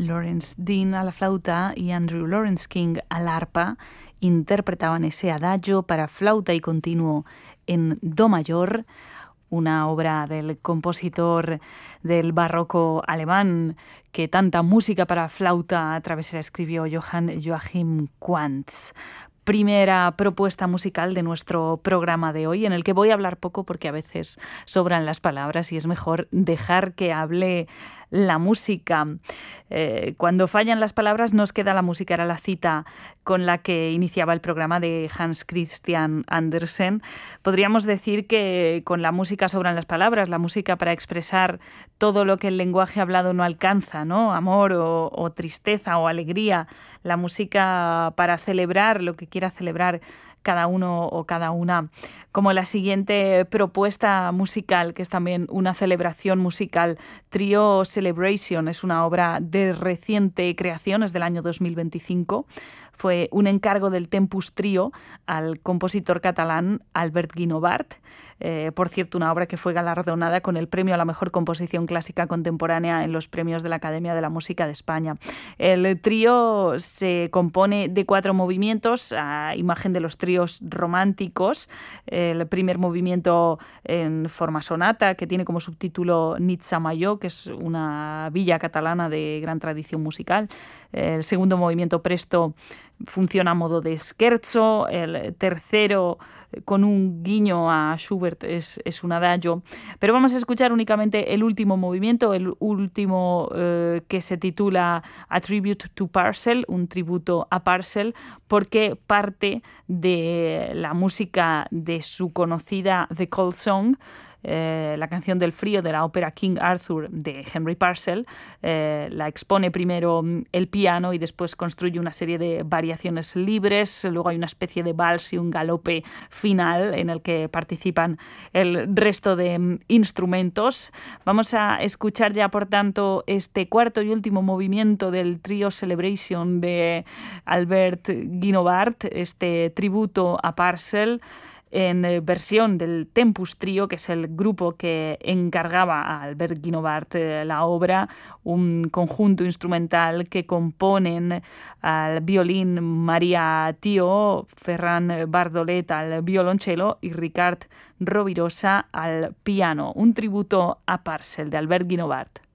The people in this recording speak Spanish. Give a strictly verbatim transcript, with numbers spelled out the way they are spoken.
Lawrence Dean a la flauta y Andrew Lawrence King al arpa interpretaban ese adagio para flauta y continuo en do mayor, una obra del compositor del barroco alemán que tanta música para flauta travesera escribió, Johann Joachim Quantz. Primera propuesta musical de nuestro programa de hoy, en el que voy a hablar poco porque a veces sobran las palabras y es mejor dejar que hable la música. Eh, cuando fallan las palabras nos queda la música. Era la cita con la que iniciaba el programa de Hans Christian Andersen. Podríamos decir que con la música sobran las palabras, la música para expresar todo lo que el lenguaje hablado no alcanza, ¿no? Amor o, o tristeza o alegría. La música para celebrar lo que quiera celebrar cada uno o cada una, como la siguiente propuesta musical, que es también una celebración musical. Trio Celebration es una obra de reciente creación, es del año dos mil veinticinco. Fue un encargo del Tempus Trio al compositor catalán Albert Guinovart. Eh, por cierto, una obra que fue galardonada con el premio a la mejor composición clásica contemporánea en los premios de la Academia de la Música de España. El trío se compone de cuatro movimientos, a imagen de los tríos románticos. El primer movimiento en forma sonata, que tiene como subtítulo Nit-Samayo, que es una villa catalana de gran tradición musical. El segundo movimiento presto funciona a modo de scherzo. El tercero, con un guiño a Schubert, es, es un adagio. Pero vamos a escuchar únicamente el último movimiento, el último eh, que se titula A Tribute to Parcel, un tributo a Parcel, porque parte de la música de su conocida The Cold Song, Eh, la canción del frío de la ópera King Arthur de Henry Purcell. Eh, la expone primero el piano y después construye una serie de variaciones libres. Luego hay una especie de vals y un galope final en el que participan el resto de instrumentos. Vamos a escuchar ya, por tanto, este cuarto y último movimiento del Trio Celebration de Albert Guinovart, este tributo a Purcell, en versión del Tempus Trio, que es el grupo que encargaba a Albert Guinovart eh, la obra, un conjunto instrumental que componen al violín María Tío, Ferran Bardolet al violonchelo y Ricard Rovirosa al piano. Un tributo a Purcell de Albert Guinovart.